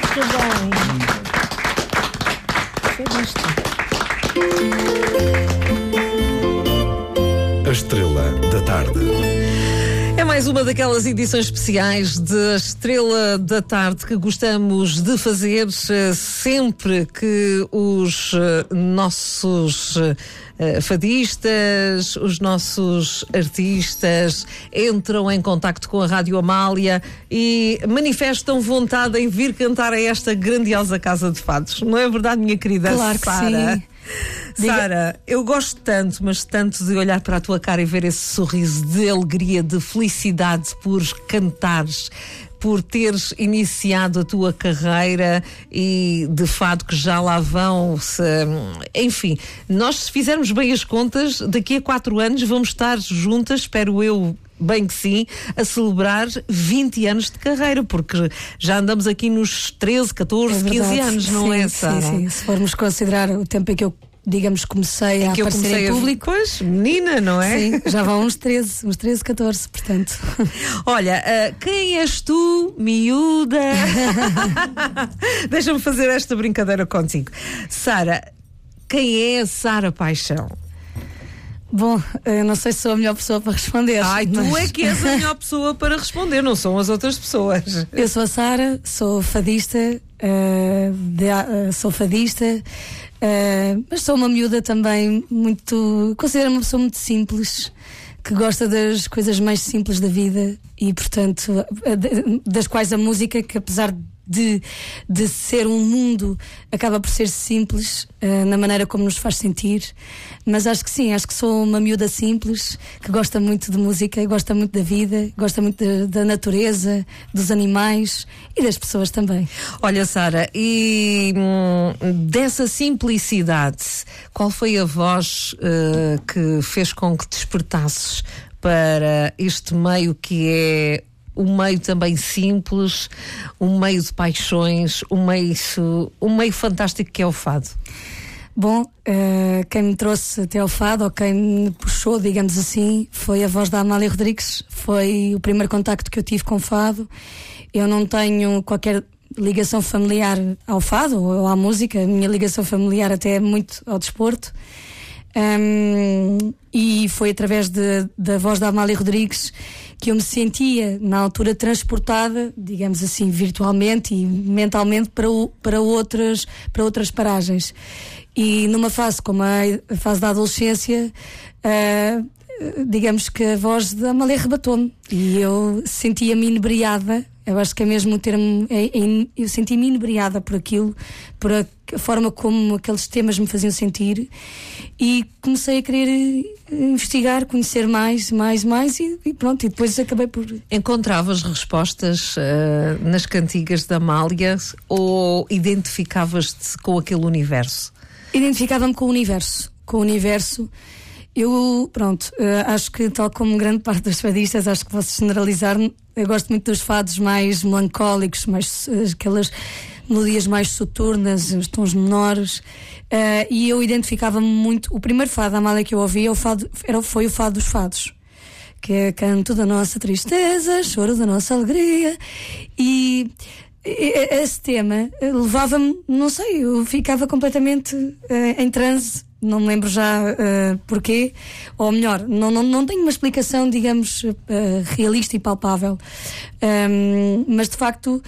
Que bem. É isto. A Estrela da Tarde. É mais uma daquelas edições especiais de Estrela da Tarde que gostamos de fazer sempre que os nossos fadistas, os nossos artistas entram em contacto com a Rádio Amália e manifestam vontade em vir cantar a esta grandiosa Casa de Fados. Não é verdade, minha querida Claro que Sara? sim. Sara, eu gosto tanto, mas tanto de olhar para a tua cara e ver esse sorriso de alegria, de felicidade por cantares, por teres iniciado a tua carreira e de fado que já lá vão. Enfim, nós, se fizermos bem as contas, daqui a 4 anos vamos estar juntas, espero eu, bem que sim, a celebrar 20 anos de carreira, porque já andamos aqui nos 13, 14, 15 anos, não é, Sara? Sim, sim. Se formos considerar o tempo em que eu, digamos, comecei a aparecer em público. Pois, menina, não é? Sim, já vão uns 13, 14, portanto. Olha, quem és tu, miúda? Deixa-me fazer esta brincadeira contigo. Sara, quem é a Sara Paixão? Bom, eu não sei se sou a melhor pessoa para responder. Ai, tu é que és a melhor pessoa para responder, não são as outras pessoas. Eu sou a Sara, sou fadista, mas sou uma miúda também muito, considero-me uma pessoa muito simples, que gosta das coisas mais simples da vida e, portanto, das quais a música, que apesar de ser um mundo, acaba por ser simples na maneira como nos faz sentir. Mas acho que sim, acho que sou uma miúda simples que gosta muito de música, gosta muito da vida, gosta muito da natureza, dos animais e das pessoas também. Olha, Sara, e dessa simplicidade, qual foi a voz que fez com que despertasses para este meio que é um meio também simples, um meio de paixões, um meio fantástico que é o fado? Bom, quem me trouxe até ao fado, ou quem me puxou, digamos assim, foi a voz da Amália Rodrigues. Foi o primeiro contacto que eu tive com o fado. Eu não tenho qualquer ligação familiar ao fado ou à música. A minha ligação familiar até é muito ao desporto. E foi através da voz da Amália Rodrigues que eu me sentia na altura transportada, digamos assim, virtualmente e mentalmente para outras paragens. E numa fase como a fase da adolescência, digamos que a voz da Amália arrebatou-me e eu sentia-me inebriada. Eu acho que é mesmo o termo, eu senti-me inebriada por aquilo, por a forma como aqueles temas me faziam sentir, e comecei a querer investigar, conhecer mais e pronto, e depois acabei por... Encontravas respostas nas cantigas da Amália ou identificavas-te com aquele universo? Identificava-me com o universo. Eu, pronto, acho que, tal como grande parte dos fadistas, acho que posso generalizar, eu gosto muito dos fados mais melancólicos, aquelas melodias mais soturnas, os tons menores, e eu identificava-me muito. O primeiro fado da Amália que eu ouvi foi o fado dos fados, que é canto da nossa tristeza, choro da nossa alegria, e esse tema levava-me, não sei, eu ficava completamente em transe. Não me lembro já porquê, ou melhor, não tenho uma explicação, digamos, realista e palpável, mas de facto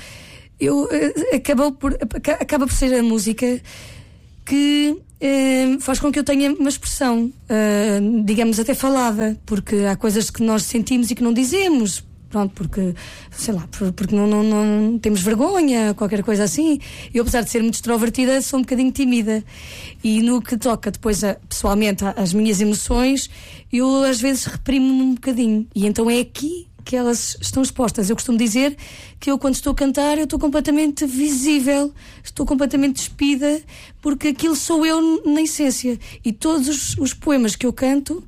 acaba por ser a música que faz com que eu tenha uma expressão, digamos, até falada, porque há coisas que nós sentimos e que não dizemos. Pronto, porque, sei lá, porque não temos vergonha, qualquer coisa assim. Eu, apesar de ser muito extrovertida, sou um bocadinho tímida. E no que toca depois, pessoalmente, às minhas emoções, eu às vezes reprimo-me um bocadinho. E então é aqui que elas estão expostas. Eu costumo dizer que eu, quando estou a cantar, eu estou completamente visível, estou completamente despida, porque aquilo sou eu na essência. E todos os poemas que eu canto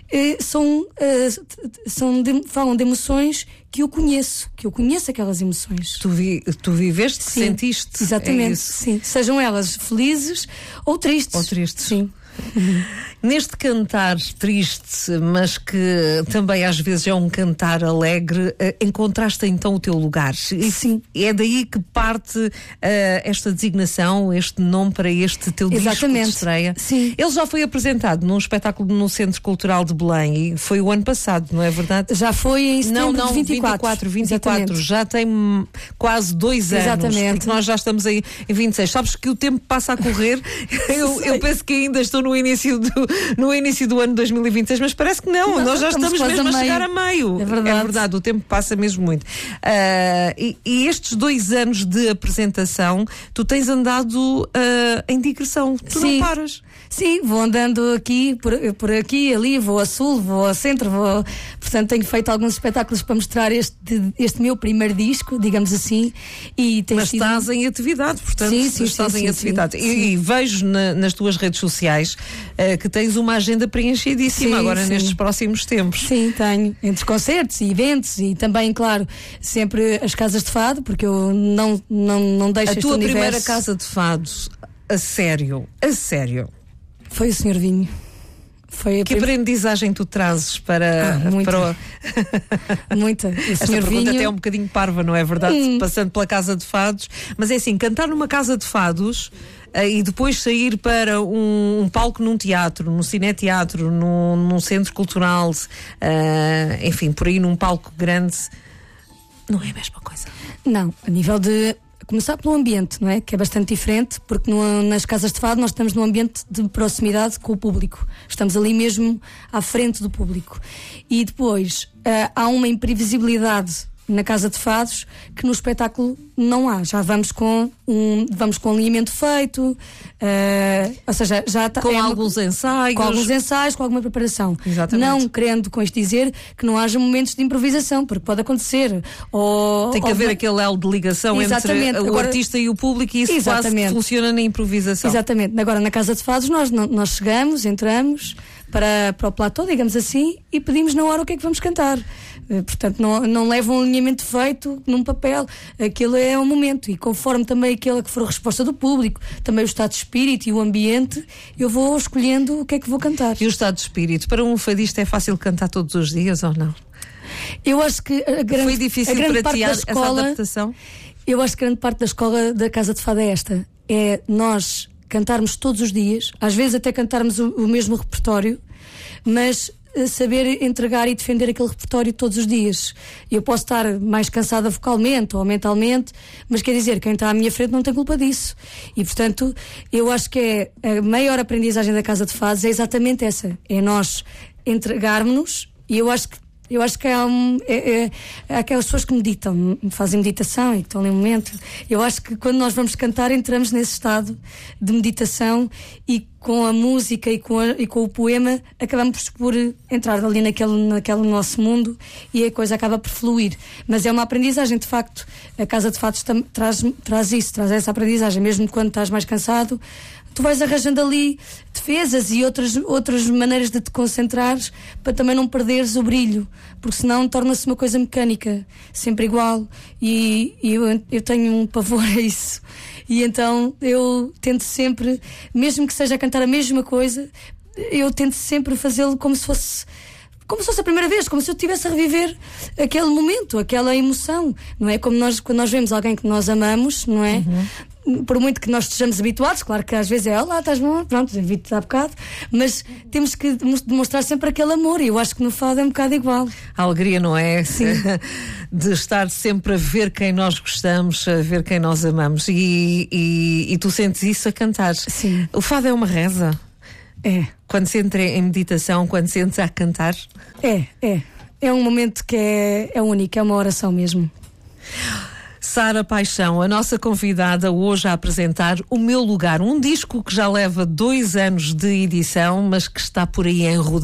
falam de emoções que eu conheço aquelas emoções. Tu viveste, sim, sentiste. Exatamente, é sim. Sejam elas felizes ou tristes. Sim. Neste cantar triste, mas que também às vezes é um cantar alegre, encontraste então o teu lugar. E sim, é daí que parte esta designação, este nome para este teu disco de estreia. Sim. Ele já foi apresentado num espetáculo no Centro Cultural de Belém e foi o ano passado, não é verdade? Já foi em setembro de 24. 24. Já tem quase 2 anos. Exatamente. Porque nós já estamos aí em 26. Sabes que o tempo passa a correr. eu penso que ainda estou no início do ano 2026, mas parece que não. Nós já estamos mesmo a chegar a meio. É verdade. O tempo passa mesmo muito. E estes 2 anos de apresentação, tu tens andado em digressão. Tu não paras. Sim, vou andando aqui, por aqui, ali, vou a sul, vou a centro, portanto tenho feito alguns espetáculos para mostrar este meu primeiro disco, digamos assim. Mas estás em atividade, portanto, estás em atividade. E vejo nas tuas redes sociais que tens uma agenda preenchidíssima nestes próximos tempos. Sim, tenho, entre concertos e eventos e também, claro, sempre as casas de fado, porque eu não deixo este universo. A tua primeira casa de fado, a sério, foi o Senhor Vinho. Que aprendizagem tu trazes para muita. Esta pergunta Vinho até é um bocadinho parva, não é verdade? Passando pela casa de fados, mas é assim, cantar numa casa de fados e depois sair para um palco num teatro, num cineteatro, num centro cultural, enfim, por aí num palco grande, não é a mesma coisa. Não, a nível de começar pelo ambiente, não é? Que é bastante diferente, porque nas casas de fado nós estamos num ambiente de proximidade com o público. Estamos ali mesmo à frente do público. E depois há uma imprevisibilidade na casa de fados que no espetáculo não há. Já vamos com um alinhamento feito, ou seja, já está com alguns ensaios. Com alguns ensaios, com alguma preparação. Exatamente. Não querendo com isto dizer que não haja momentos de improvisação, porque pode acontecer. Tem que haver aquele elo de ligação entre o artista e o público, e isso quase funciona na improvisação. Exatamente. Agora, na casa de fados, nós chegamos, entramos para o platô, digamos assim, e pedimos na hora o que é que vamos cantar. Portanto, não leva um alinhamento feito num papel. Aquilo é um momento, e conforme também aquela que for a resposta do público, também o estado de espírito e o ambiente, eu vou escolhendo o que é que vou cantar. E o estado de espírito? Para um fadista é fácil cantar todos os dias ou não? Eu acho que foi difícil para ti essa adaptação? Eu acho que grande parte da escola da Casa de Fado é esta. É nós cantarmos todos os dias, às vezes até cantarmos o mesmo repertório, mas saber entregar e defender aquele repertório todos os dias. Eu posso estar mais cansada vocalmente ou mentalmente, mas quer dizer, quem está à minha frente não tem culpa disso. E portanto, eu acho que a maior aprendizagem da Casa de Fados é exatamente essa, é nós entregarmos-nos. E eu acho que há aquelas pessoas que meditam, fazem meditação e que estão ali um momento. Eu acho que quando nós vamos cantar, entramos nesse estado de meditação, e com a música e com o poema acabamos por entrar ali naquele nosso mundo, e a coisa acaba por fluir. Mas é uma aprendizagem, de facto. A Casa de Fados traz essa aprendizagem. Mesmo quando estás mais cansado, tu vais arranjando ali defesas e outras maneiras de te concentrares para também não perderes o brilho, porque senão torna-se uma coisa mecânica, sempre igual, e eu tenho um pavor a isso. E então eu tento sempre, mesmo que seja a cantar a mesma coisa, eu tento sempre fazê-lo como se fosse a primeira vez, como se eu estivesse a reviver aquele momento, aquela emoção, não é? Como quando nós vemos alguém que nós amamos, não é? Por muito que nós estejamos habituados, claro que às vezes olá, estás bom, pronto, invito-te há bocado, mas temos que demonstrar sempre aquele amor, e eu acho que no fado é um bocado igual. A alegria, não é? Sim. De estar sempre a ver quem nós gostamos, a ver quem nós amamos, e tu sentes isso a cantar. Sim. O fado é uma reza? É. Quando se entra em meditação, quando se entra a cantar? É um momento que é único, é uma oração mesmo. Sara Paixão, a nossa convidada hoje a apresentar O Meu Lugar, um disco que já leva 2 anos de edição, mas que está por aí em rodagem.